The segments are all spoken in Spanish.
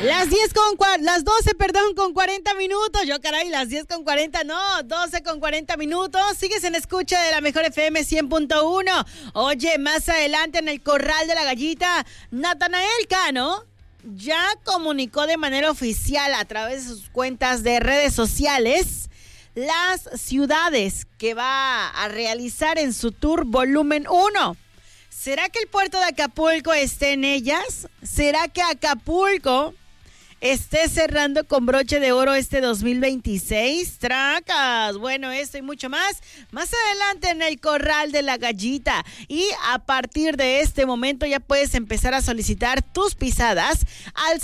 Las 12, perdón, con 40 minutos. Yo, caray, las 10 con 40, no, 12 con 40 minutos. Sigues en escucha de la mejor FM 100.1. Oye, más adelante en el Corral de la Gallita, Natanael Cano ya comunicó de manera oficial a través de sus cuentas de redes sociales las ciudades que va a realizar en su tour volumen 1. ¿Será que el puerto de Acapulco esté en ellas? ¿Será que Acapulco esté cerrando con broche de oro este 2026? Tracas, bueno, esto y mucho más adelante en el Corral de la Gallita. Y a partir de este momento ya puedes empezar a solicitar tus pisadas al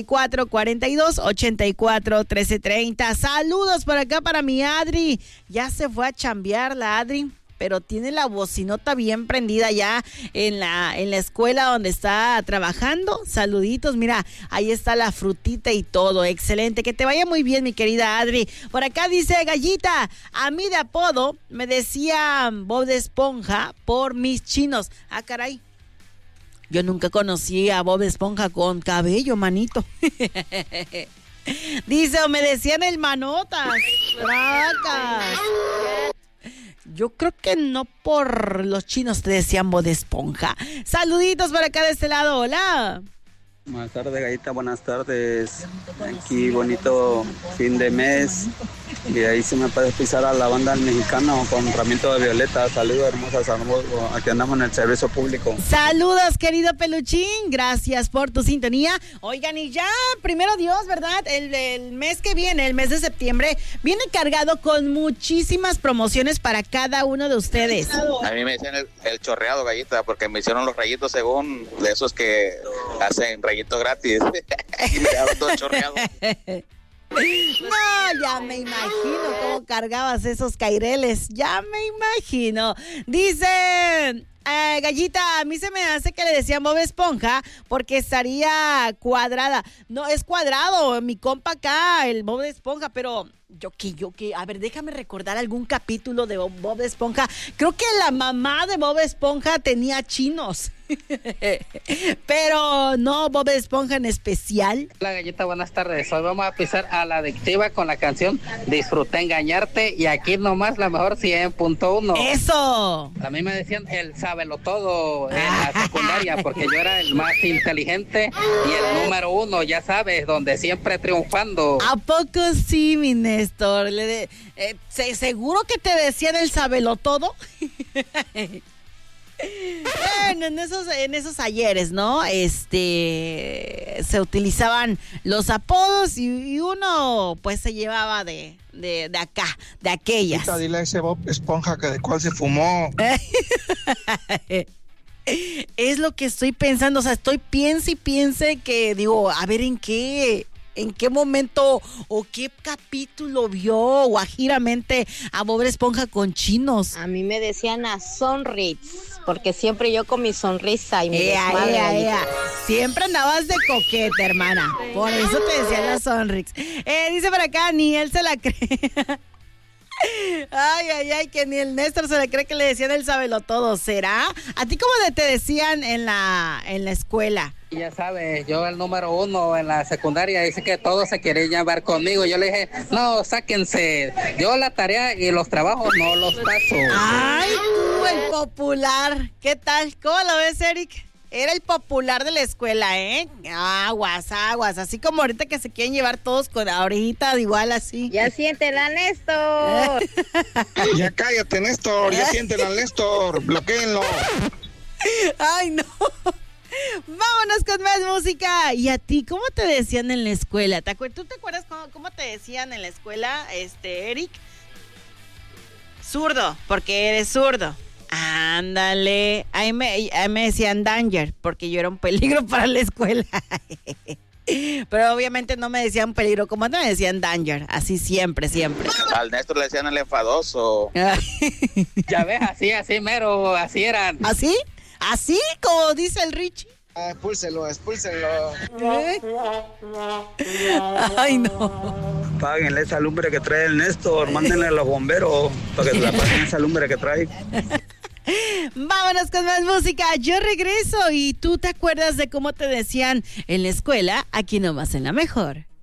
7442-841330. Saludos por acá para mi Adri. Ya se fue a chambear la Adri, pero tiene la bocinota bien prendida ya en la escuela donde está trabajando. Saluditos, mira, ahí está la frutita y todo, excelente, que te vaya muy bien, mi querida Adri. Por acá dice Gallita, a mí de apodo me decían Bob de Esponja por mis chinos. Ah, caray, yo nunca conocí a Bob Esponja con cabello, manito. Dice, o me decían el Manotas. Tracas. Yo creo que no por los chinos te decían Bob Esponja. Saluditos por acá de este lado, hola. Buenas tardes, Gallita, buenas tardes. Aquí bonito fin de mes. Y ahí se me puede pisar a la banda del mexicano con Ramito de Violeta. Saludos, hermosas, aquí andamos en el servicio público. Saludos, querido Peluchín, gracias por tu sintonía. Oigan, y ya, primero Dios, ¿verdad? El mes que viene, el mes de septiembre, viene cargado con muchísimas promociones para cada uno de ustedes. A mí me decían el chorreado, Gallita, porque me hicieron los rayitos según de esos que hacen rayitos gratis. Y me daban todo chorreado. No, ya me imagino cómo cargabas esos caireles, ya me imagino. Dice Gallita, a mí se me hace que le decían Bob Esponja porque estaría cuadrada. No, es cuadrado, mi compa acá, el Bob Esponja, pero yo que, a ver, déjame recordar algún capítulo de Bob Esponja. Creo que la mamá de Bob Esponja tenía chinos. Pero no Bob Esponja en especial. Hola, Gallita, buenas tardes. Hoy vamos a pisar a la adictiva con la canción Disfruté Engañarte, y aquí nomás la mejor 100.1. ¡Eso! A mí me decían el sábelotodo en la secundaria porque yo era el más inteligente y el número 1, ya sabes, donde siempre triunfando. ¿A poco sí, mi Néstor? ¿Seguro que te decían el sábelotodo? Bueno, en esos ayeres, ¿no? Se utilizaban los apodos y uno pues se llevaba de acá, de aquellas. Dile a ese Bob Esponja que de cuál se fumó. Es lo que estoy pensando, o sea, piense que digo, a ver en qué momento o qué capítulo vio guajiramente a Bob Esponja con chinos. A mí me decían a Sonrix, porque siempre yo con mi sonrisa y mi desmadre. Siempre andabas de coqueta, hermana. Por eso te decían la Sonrix. Dice por acá, ni él se la cree. Ay, que ni el Néstor se le cree que le decían el sabelotodo. ¿Será? ¿A ti cómo te decían en la escuela? Ya sabes, yo el número 1 en la secundaria, dice que todos se quieren llevar conmigo. Yo le dije, no, sáquense. Yo la tarea y los trabajos no los paso. Ay, tú, el popular. ¿Qué tal? ¿Cómo lo ves, Eric? Era el popular de la escuela, ¿eh? Aguas. Así como ahorita que se quieren llevar todos con ahorita, igual así. Ya siéntela, Néstor. Ya cállate, Néstor. Ya siéntela, Néstor. Bloquéenlo. Ay, no. Vámonos con más música. ¿Y a ti cómo te decían en la escuela? ¿Tú te acuerdas cómo te decían en la escuela, Eric? Zurdo, porque eres zurdo. Ándale. Ahí me decían danger, porque yo era un peligro para la escuela. Pero obviamente no me decían peligro, como no me decían danger, así siempre. Al Néstor le decían el enfadoso. Ya ves, así mero, así eran. ¿Así? ¿Así como dice el Richie? Expúlselo. Ay, no. Páguenle esa lumbre que trae el Néstor, mándenle a los bomberos para que la paguen esa lumbre que trae. Vámonos con más música. Yo regreso y tú te acuerdas de cómo te decían en la escuela, aquí nomás en La Mejor.